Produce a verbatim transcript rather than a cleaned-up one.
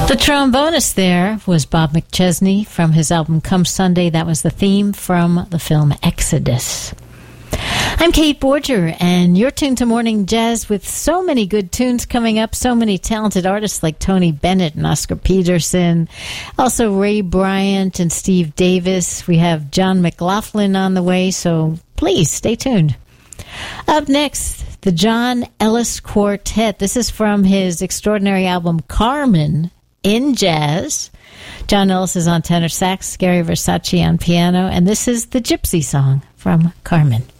The trombonist there was Bob McChesney from his album Come Sunday. That was the theme from the film Exodus. I'm Kate Borger, and you're tuned to Morning Jazz with so many good tunes coming up, so many talented artists like Tony Bennett and Oscar Peterson, also Ray Bryant and Steve Davis. We have John McLaughlin on the way, so please stay tuned. Up next, the John Ellis Quartet. This is from his extraordinary album Carmen in Jazz. John Ellis is on tenor sax, Gary Versace on piano, and this is the Gypsy Song from Carmen.